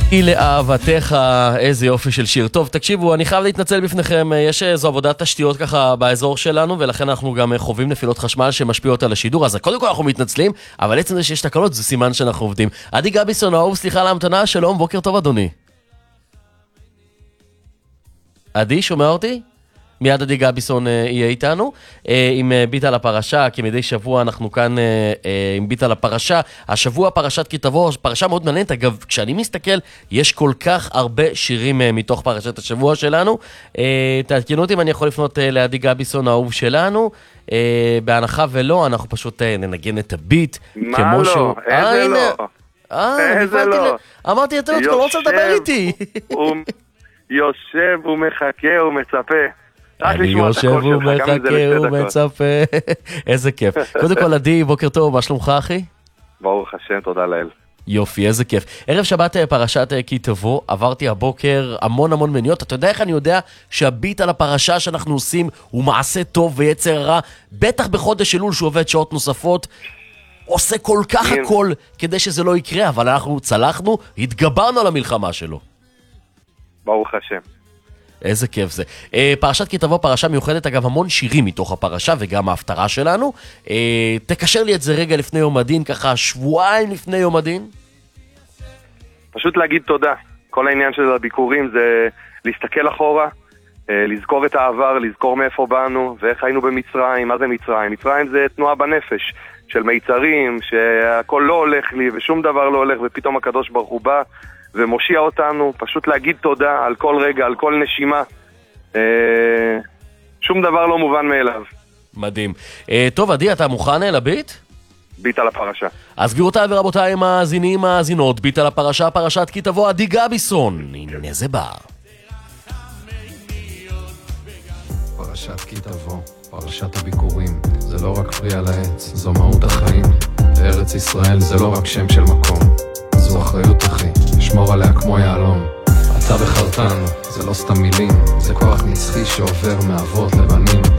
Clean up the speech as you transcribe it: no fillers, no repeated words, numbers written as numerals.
לאהבתך, איזה יופי של שיר. טוב, תקשיבו, אני חייב להתנצל בפניכם, יש איזו עבודת תשתיות ככה באזור שלנו, ולכן אנחנו גם חווים נפילות חשמל שמשפיעות על השידור, אז קודם כל אנחנו מתנצלים, אבל עצם זה שיש תקלות זה סימן שאנחנו עובדים. עדי גביסון, אהוב, סליחה על ההמתנה, שלום, בוקר טוב אדוני. עדי, שומע אותי? מיד עדי גביסון יהיה איתנו עם ביט על הפרשה, כי מדי שבוע אנחנו כאן עם ביט על הפרשה. השבוע פרשת כי תבוא, פרשה מאוד מעניינת. אגב, כשאני מסתכל, יש כל כך הרבה שירים מתוך פרשת השבוע שלנו. תעדכנו אותי אם אני יכול לפנות לעדי גביסון האהוב שלנו. בהנחה ולא, אנחנו פשוט ננגן את הביט. מה לא? איזה לא? איזה לא? אמרתי, אתה לא רוצה לדבר איתי. הוא יושב, הוא מחכה, הוא מצפה. אני יושב ומחכה ומצפה. איזה כיף. קודם כל עדי, בוקר טוב, מה שלומך אחי? ברוך השם, תודה לאל. יופי, איזה כיף. ערב שבת פרשת כי תבוא, עברתי הבוקר המון מניות. אתה יודע איך אני יודע שהביט על הפרשה שאנחנו עושים הוא מעשה טוב ויצר רע? בטח בחודש אלול שעובד שעות נוספות, עושה כל כך הכל כדי שזה לא יקרה, אבל אנחנו צלחנו, התגברנו על המלחמה שלו. ברוך השם. איזה כיף זה. פרשת כי תבוא, פרשה מיוחדת, אגב, המון שירים מתוך הפרשה וגם ההפטרה שלנו. תקשר לי את זה רגע לפני יום הדין, ככה שבועיים לפני יום הדין. פשוט להגיד תודה. כל העניין של הביקורים זה להסתכל אחורה, לזכור את העבר, לזכור מאיפה באנו ואיך היינו במצרים. מה זה מצרים? מצרים זה תנועה בנפש של מיצרים, שהכל לא הולך לי ושום דבר לא הולך, ופתאום הקדוש ברוך הוא בא ומושיע אותנו. פשוט להגיד תודה על כל רגע, על כל נשימה. שום דבר לא מובן מאליו. מדהים. טוב, עדי, אתה מוכן לביט? ביט על הפרשה. אז גבירותיי ורבותיי, מאזינים, מאזינות, ביט על הפרשה, פרשת כי תבוא, עדי גביסון. הנה זה בא. פרשת כי תבוא, פרשת הביקורים, זה לא רק פרי על העץ, זו מהות החיים. ארץ ישראל זה לא רק שם של מקום, זו אחריות אחי, לשמור עליה כמו יעלום. אתה בחרתנו, זה לא סתם מילים, זה כוח נצחי שעובר מאבות לבנים.